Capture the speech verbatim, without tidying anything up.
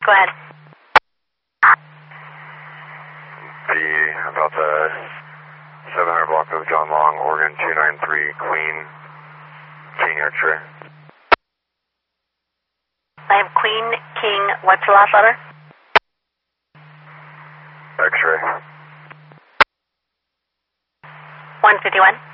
Go ahead. The, about the seven hundred block of John Long, Oregon two nine three, Queen, King X-ray. I have Queen, King, what's the last letter? X-ray. one fifty-one.